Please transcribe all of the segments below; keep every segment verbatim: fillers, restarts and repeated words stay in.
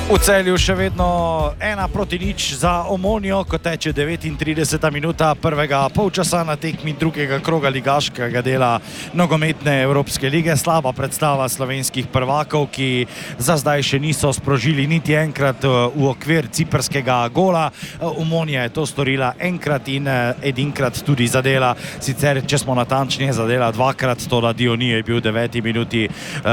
V Celju še vedno ena proti nič za Omonijo, ko teče devetintrideseta minuta prvega polčasa na tekmi drugega kroga ligaškega dela nogometne Evropske lige. Slaba predstava slovenskih prvakov, ki za zdaj še niso sprožili niti enkrat v okvir ciprskega gola. Omonija je to storila enkrat in edinkrat tudi zadela. Sicer, če smo natančni, je zadela dvakrat, to da Dionij je bil v deveti minuti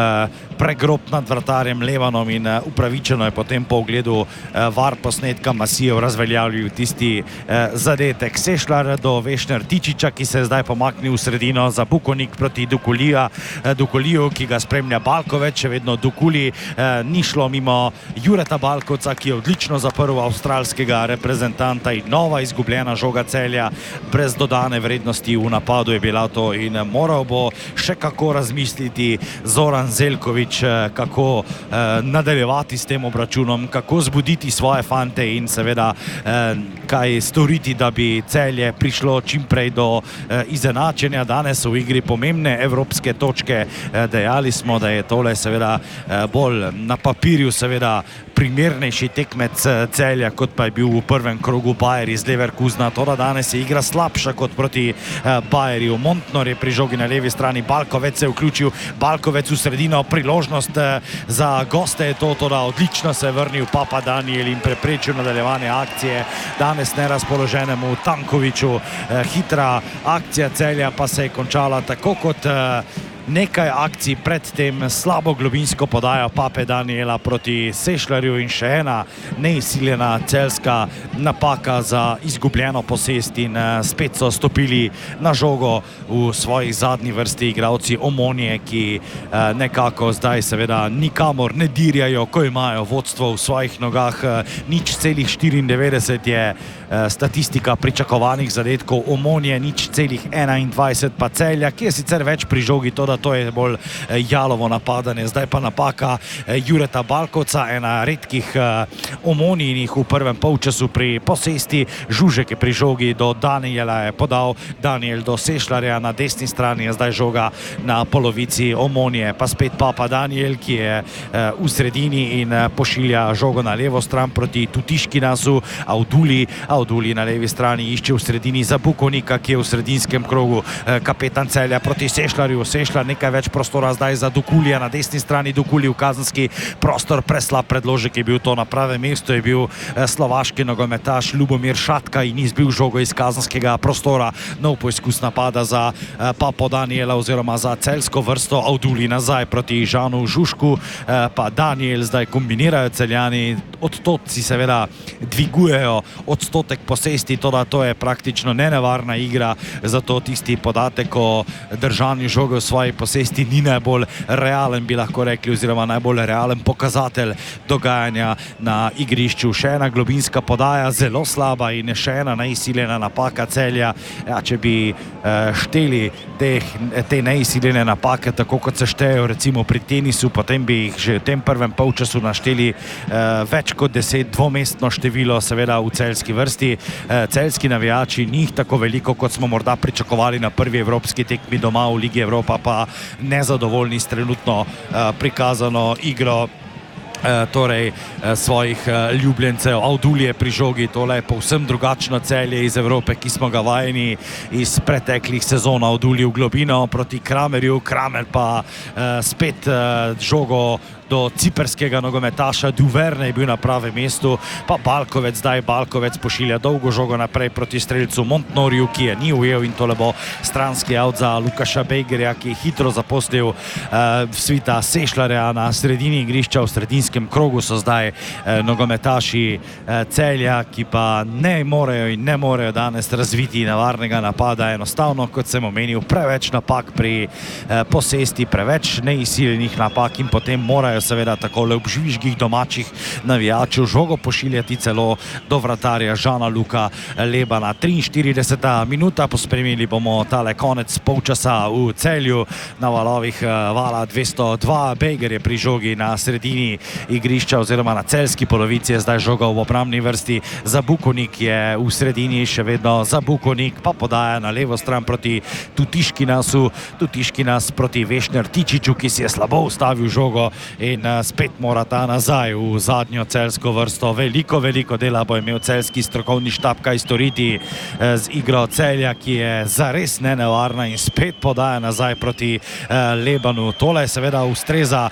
pregrob nad vratarjem Levanom in upravičeno je potem po ogledu var posnetka Masijev razveljavljal tisti zadetek. Sešljar do Vešner Tičiča, ki se je zdaj pomaknil v sredino za Bukonik proti Dukulija. Dukuliju, ki ga spremlja Balkovec, še vedno Dukuli. Ni šlo mimo Jureta Balkovca, ki je odlično zaprl avstralskega reprezentanta in nova izgubljena žoga Celja. Brez dodane vrednosti v napadu je bila to in moral bo še kako razmisliti Zoran Zeljković, kako nadaljevati s tem obračunom, kako zbuditi svoje fante in seveda kaj storiti, da bi Celje prišlo čimprej do izenačenja. Danes v igri pomembne evropske točke. Dejali smo, da je tole seveda bolj na papirju seveda primernejši tekmec Celja, kot pa je bil v prvem krogu Bayer iz Leverkusena. Toda danes je igra slabša kot proti Bayerju. Montnor je pri žogi na levi strani, Balkovec se je vključil, Balkovec v sredino, priložnost za goste je to, toda odlično se je vrnil Papa Daniel in preprečil nadaljevanje akcije danes nerazpoloženemu Tankoviću. Hitra akcija Celja pa se je končala tako kot nekaj akcij pred tem, slabo globinsko podajo Pape Daniela proti Sešljarju in še ena neizsiljena celjska napaka za izgubljeno posest in spet so stopili na žogo v svojih zadnji vrsti igralci Omonije, ki nekako zdaj seveda nikamor ne dirjajo, ko imajo vodstvo v svojih nogah. Nič celih štiriindevetdeset je statistika pričakovanih zadetkov Omonije, nič celih enaindvajset pa Celja, ki je sicer več pri žogi, to da to je bolj jalovo napadanje. Zdaj pa napaka Jureta Balkovca, ena redkih Omonijinih v prvem polčasu pri posesti. Žužek je pri žogi do Daniela je podal, Daniel do Sešljarja, na desni strani je zdaj žoga na polovici Omonije. Pa spet Papa Daniel, ki je v sredini in pošilja žogo na levo stran proti Tutiškinasu. Avduli, Avduli na levi strani išče v sredini za Bukonika, ki je v sredinskem krogu. Kapetan Celja proti Sešljarju, Sešljar nekaj več prostora zdaj za Dukulija na desni strani, Dukuli v kazenski prostor, preslab predložek je bil to, na pravem mestu je bil slovaški nogometaš Ljubomir Šatka in izbil žogo iz kazenskega prostora. Nov poizkus napada za Papo Daniela oziroma za celjsko vrsto. Avduli nazaj proti Žanu Žužku, pa Daniel zdaj kombinirajo Celjani, odtot si seveda dvigujejo odstotek posesti, to da to je praktično nenevarna igra, zato tisti podatek o držanju žoge v svoji posesti ni najbolj realen, bi lahko rekli, oziroma najbolj realen pokazatelj dogajanja na igrišču. Še ena globinska podaja, zelo slaba, in še ena neizsiljena napaka Celja. Ja, če bi eh, šteli te, te neizsiljene napake, tako kot se štejejo recimo pri tenisu, potem bi jih že v tem prvem polčasu našteli eh, več kot deset, dvomestno število seveda v celjski vrsti. Eh, celjski navijači ni jih tako veliko, kot smo morda pričakovali na prvi evropski tekmi doma v Ligi Evropa, pa nezadovoljni s trenutno uh, prikazano igro uh, torej uh, svojih uh, ljubljencev. Avduli je pri žogi, tole je povsem drugačno Celje iz Evrope, ki smo ga vajeni iz preteklih sezon. Avduli v globino proti Kramerju, Kramer pa uh, spet uh, žogo do ciperskega nogometaša Duverne je bil na pravem mestu, pa Balkovec, zdaj Balkovec pošilja dolgo žogo naprej proti strelcu Montnorju, ki je ni ujel, in tole bo stranski avt za Lukaša Bejgerja, ki je hitro zaposlil uh, svita Sešljarja na sredini igrišča. V sredinskem krogu so zdaj uh, nogometaši uh, Celja, ki pa ne morejo in ne morejo danes razviti nevarnega napada. Enostavno, kot sem omenil, preveč napak pri uh, posesti, preveč neizsiljenih napak in potem morajo seveda takole ob žvižgih domačih navijačev žogo pošiljati celo do vratarja Žana Luka Lebana. triinštirideseta minuta, pospremili bomo tale konec polčasa v Celju na valovih vala dvesto dva. Bejger je pri žogi na sredini igrišča oziroma na celjski polovici, je zdaj žoga v obrambni vrsti za Bukonik, je v sredini še vedno za Bukonik, pa podaja na levo stran proti Tutiškinasu, Tutiškinas proti Vešner Tičiču, ki si je slabo ustavil žogo in spet mora ta nazaj v zadnjo celsko vrsto. Veliko, veliko dela bo imel celski strokovni štab kaj storiti z igro Celja, ki je zares nenevarna in spet podaja nazaj proti Lebanu. Tole seveda ustreza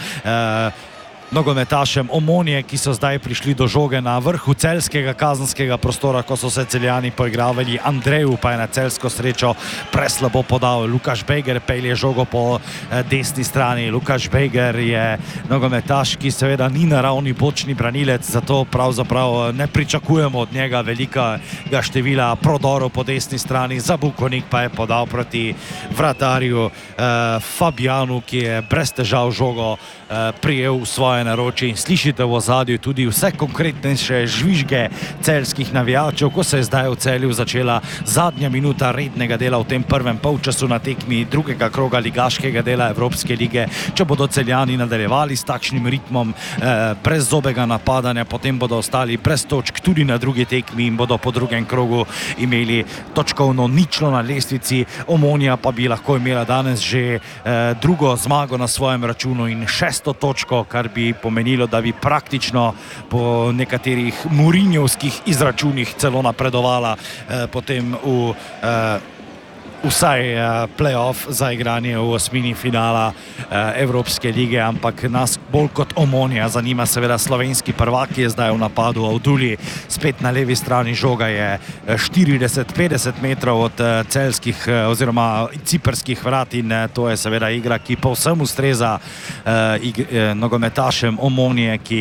nogometašem Omonije, ki so zdaj prišli do žoge na vrhu celskega kazenskega prostora, ko so se Celjani poigravali. Andreju pa je na celsko srečo preslabo podal. Lukaš Bejger pelje žogo po desni strani. Lukaš Bejger je nogometaš, ki seveda ni naravni bočni branilec, zato pravzaprav ne pričakujemo od njega velikega števila prodorov po desni strani. Zabukonik pa je podal proti vratarju eh, Fabijanu, ki je brez težav žogo eh, prijel v svoje naročje in slišite v ozadju tudi vse konkretnejše žvižge celjskih navijačev, ko se je zdaj v Celju začela zadnja minuta rednega dela v tem prvem polčasu na tekmi drugega kroga ligaškega dela Evropske lige. Če bodo Celjani nadaljevali s takšnim ritmom eh, brez zobega napadanja, potem bodo ostali brez točk tudi na drugi tekmi in bodo po drugem krogu imeli točkovno ničlo na lestvici. Omonija pa bi lahko imela danes že eh, drugo zmago na svojem računu in šesto točko, kar bi pomenilo, da bi praktično po nekaterih Mourinhovskih izračunih celo napredovala eh, potem v eh, vsaj eh, play-off za igranje v osmini finala eh, Evropske lige, ampak nas bolj kot Omonija zanima seveda slovenski prvak, ki je zdaj v napadu. Avduli spet na levi strani, žoga je štirideset petdeset metrov od eh, celskih eh, oziroma ciprskih vrat in eh, to je seveda igra, ki povsem ustreza eh, ig, eh, nogometašem Omonije, ki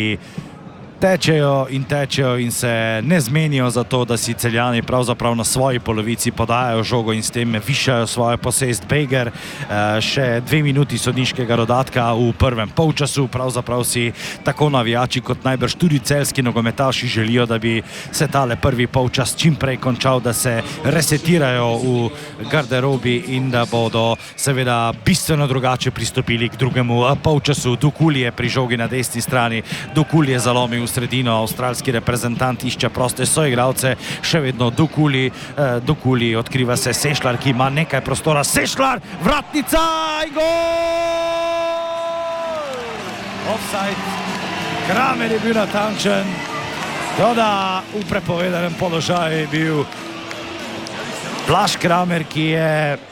tečejo in tečejo in se ne zmenijo za to, da si Celjani pravzaprav na svoji polovici podajajo žogo in s tem višajo svojo posest. Bejger, še dve minuti sodniškega dodatka v prvem polčasu. Pravzaprav si tako navijači kot najbrž tudi celjski nogometaši želijo, da bi se tale prvi polčas čim prej končal, da se resetirajo v garderobi in da bodo seveda bistveno drugače pristopili k drugemu polčasu. Dukuli je pri žogi na desni strani. Dukuli je zalomil v sredino, avstralski reprezentant išče proste soigralce, še vedno Dukuli, eh, Dukuli, odkriva se Sešljar, ki ima nekaj prostora. Sešljar, vratnica in gol! Offside. Kramer je bil natančen, toda v prepovedanem položaju je bil Blaž Kramer, ki je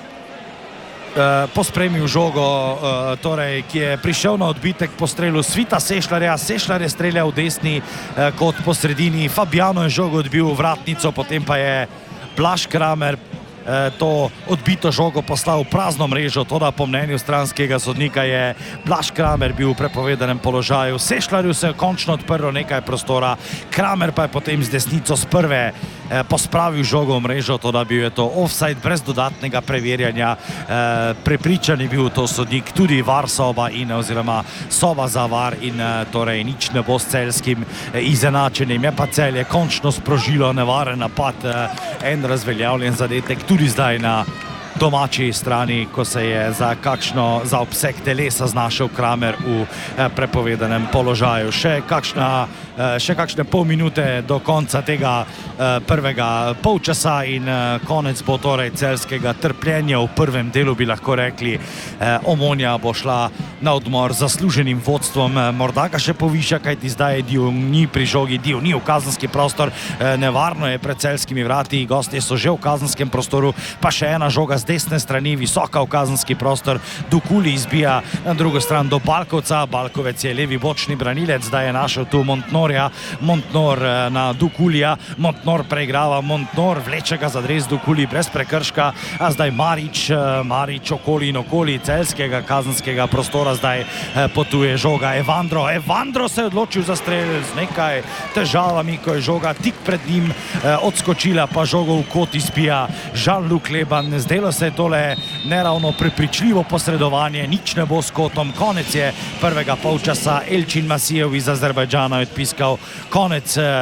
Uh, pospremil žogo, uh, torej, ki je prišel na odbitek po strelu Svita Sešljarja. Sešljar je streljal v desni uh, kot po sredini. Fabijano je žogo odbil v vratnico, potem pa je Blaž Kramer uh, to odbito žogo poslal v prazno mrežo. Toda po mnenju stranskega sodnika je Blaž Kramer bil v prepovedanem položaju. Sešljarju se je končno odprlo nekaj prostora, Kramer pa je potem z desnico z prve pospravil žogo v mrežo, to da bil je to offside brez dodatnega preverjanja. E, prepričan je bil to sodnik, tudi var soba in oziroma soba za var in torej nič ne bo s celjskim izenačenjem. Je pa Celje končno sprožilo nevaren napad, en razveljavljen zadetek tudi zdaj na domači strani, ko se je za kakšno, za obseg telesa znašel Kramer v prepovedanem položaju. Še kakšna še kakšne pol minute do konca tega prvega polčasa in konec bo torej celjskega trpljenja v prvem delu, bi lahko rekli. Omonija bo šla na odmor z zasluženim vodstvom, morda ga še poviša, kajti zdaj je Dio ni pri žogi, Dio ni v kazenski prostor, nevarno je pred celjskimi vrati, gostje so že v kazenskem prostoru, pa še ena žoga z desne strani, visoka v kazenski prostor. Dukuli izbija na drugo stran do Balkovca, Balkovec je levi bočni branilec, zdaj je našel tu Montnor, Montnor na Dukulija, Montnor preigrava, Montnor vleče ga za dres Dukuli brez prekrška, a zdaj Marič, Marič okoli in okoli celjskega kazenskega prostora, zdaj potuje žoga Evandro, Evandro se je odločil za strel z nekaj težavami, ko je žoga tik pred njim odskočila, pa žogo v kot izbija Jean-Luc Leban. Zdelo se je tole neravno prepričljivo posredovanje, nič ne bo s kotom, konec je prvega polčasa. Elčin Masijev iz Azerbajdžana je odpiskal konec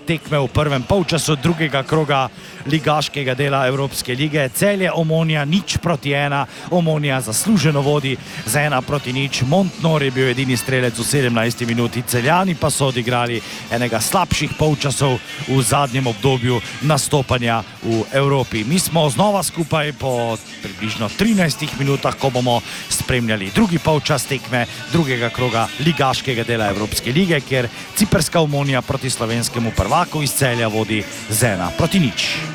tekme v prvem polčasu drugega kroga ligaškega dela Evropske lige. Celje Omonija nič proti ena, Omonija zasluženo vodi z ena proti nič. Montnor je bil edini strelec v sedemnajsti minuti, Celjani pa so odigrali enega slabših polčasov v zadnjem obdobju nastopanja v Evropi. Mi smo znova skupaj po približno trinajstih minutah, ko bomo spremljali drugi polčas tekme drugega kroga ligaškega dela Evropske lige, kjer ciprska Omonija proti slovenskemu prvaku iz Celja vodi z ena proti nič.